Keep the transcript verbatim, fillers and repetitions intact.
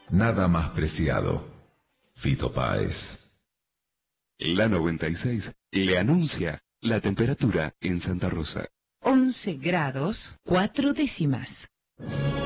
nada más preciado. Fito Páez. La noventa y seis le anuncia la temperatura en Santa Rosa. once grados, cuatro décimas.